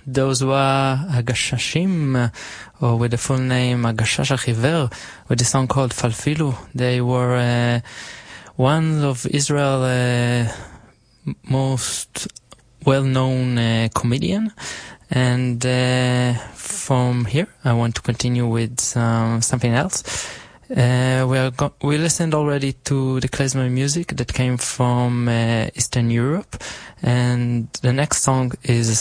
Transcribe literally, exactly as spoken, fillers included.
those were Agashashim, uh, or with the full name Agashash Achiver, with a song called Falfilu. They were uh, one of Israel's uh, most well-known uh, comedian. And uh, from here, I want to continue with some, something else. Uh, we are go- we listened already to the klezmer music that came from uh, Eastern Europe, and the next song is